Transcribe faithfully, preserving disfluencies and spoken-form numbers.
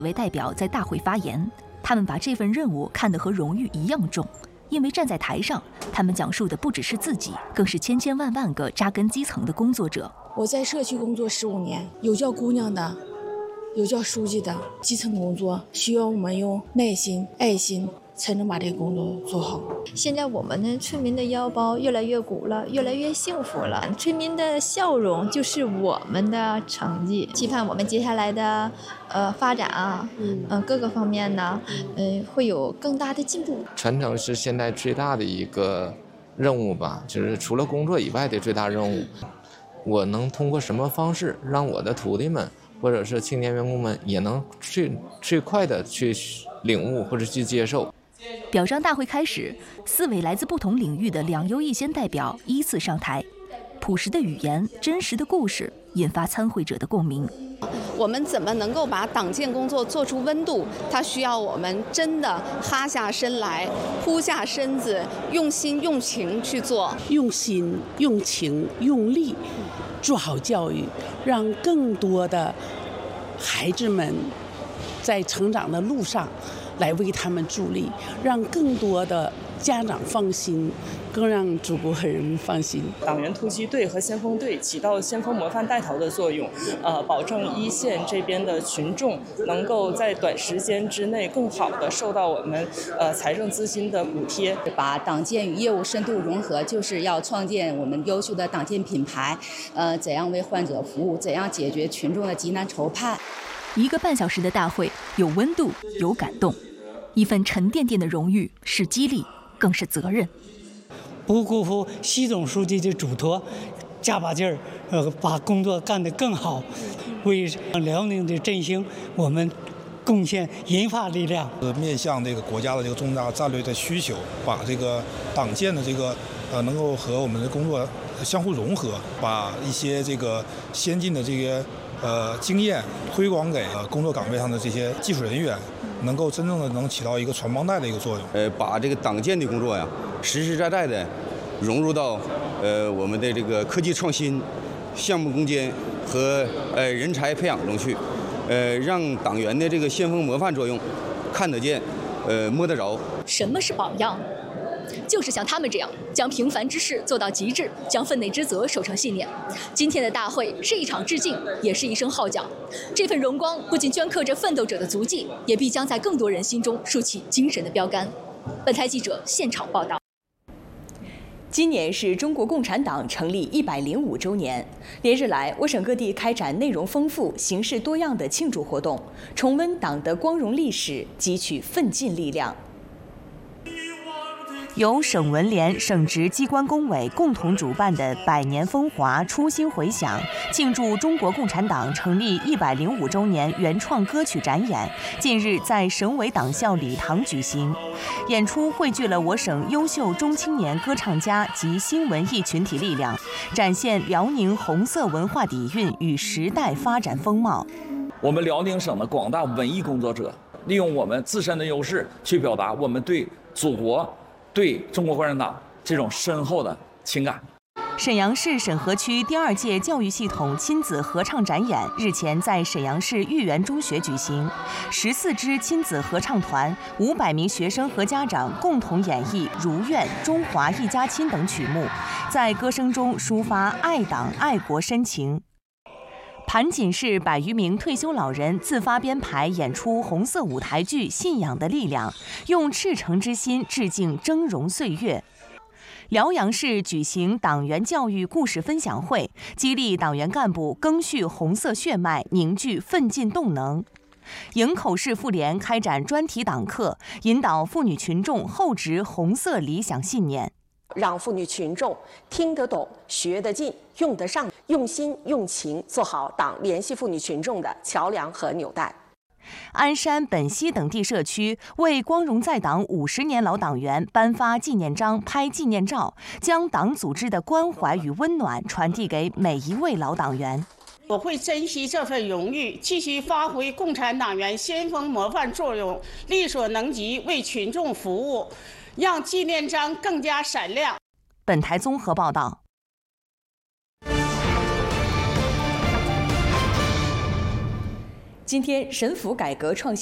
为代表在大会发言，他们把这份任务看得和荣誉一样重，因为站在台上，他们讲述的不只是自己，更是千千万万个扎根基层的工作者。 我在社区工作十五年，有叫姑娘的，有叫书记的，基层工作需要我们用耐心、爱心才能把这个工作做好。 现在我们的村民的腰包越来越鼓了，越来越幸福了。村民的笑容就是我们的成绩。期盼我们接下来的呃发展啊，嗯、呃、各个方面呢，呃会有更大的进步。 传承是现在最大的一个任务吧，就是除了工作以外的最大任务。我能通过什么方式让我的徒弟们或者是青年员工们也能最最快的去领悟或者去接受。 表彰大会开始，四位来自不同领域的两优一先代表依次上台，朴实的语言、真实的故事引发参会者的共鸣。 我们怎么能够把党建工作做出温度？它需要我们真的哈下身来，扑下身子，用心用情去做， 用心用情用力做好教育，让更多的孩子们在成长的路上来为他们助力，让更多的家长放心，更让祖国和人民放心。 党员突击队和先锋队起到先锋模范带头的作用，呃，保证一线这边的群众能够在短时间之内更好的受到我们呃财政资金的补贴。 把党建与业务深度融合，就是要创建我们优秀的党建品牌，呃，怎样为患者服务，怎样解决群众的急难愁盼。 一个半小时的大会，有温度，有感动。一份沉甸甸的荣誉是激励，更是责任。 不辜负习总书记的嘱托，加把劲儿，呃，把工作干得更好，为辽宁的振兴我们贡献银发力量。 呃，面向这个国家的这个重大战略的需求，把这个党建的这个呃能够和我们的工作相互融合，把一些这个先进的这些呃经验推广给呃工作岗位上的这些技术人员。能够真正的能起到一个传帮带的一个作用， 呃，把这个党建的工作呀，实实在在的融入到呃我们的这个科技创新、项目攻坚和呃人才培养中去，呃，让党员的这个先锋模范作用看得见，呃，摸得着。 什么是榜样？就是像他们这样，将平凡之事做到极致，将分内之责守成信念。今天的大会是一场致敬，也是一声号角。这份荣光不仅镌刻着奋斗者的足迹，也必将在更多人心中竖起精神的标杆。本台记者现场报道。 今年是中国共产党成立一百零五周年，连日来，我省各地开展内容丰富、形式多样的庆祝活动，重温党的光荣历史，汲取奋进力量。 由省文联、省直机关工委共同主办的“百年风华，初心回响”庆祝中国共产党成立一百零五周年原创歌曲展演，近日在省委党校礼堂举行。演出汇聚了我省优秀中青年歌唱家及新文艺群体力量，展现辽宁红色文化底蕴与时代发展风貌。 我们辽宁省的广大文艺工作者，利用我们自身的优势，去表达我们对祖国、对中国共产党这种深厚的情感。 沈阳市沈河区第二届教育系统亲子合唱展演日前在沈阳市豫园中学举行，十四支亲子合唱团、五百名学生和家长共同演绎《如愿》《中华一家亲》等曲目，在歌声中抒发爱党爱国深情。盘锦市百余名退休老人自发编排演出红色舞台剧《信仰的力量》，用赤诚之心致敬峥嵘岁月。辽阳市举行党员教育故事分享会，激励党员干部赓续红色血脉，凝聚奋进动能。营口市妇联开展专题党课，引导妇女群众厚植红色理想信念， 让妇女群众听得懂、学得进、用得上，用心用情做好党联系妇女群众的桥梁和纽带。 鞍山、本溪等地社区为光荣在党五十年老党员颁发纪念章、拍纪念照，将党组织的关怀与温暖传递给每一位老党员。 我会珍惜这份荣誉，继续发挥共产党员先锋模范作用，力所能及为群众服务，让纪念章更加闪亮。 本台综合报道。 今天，省府改革创新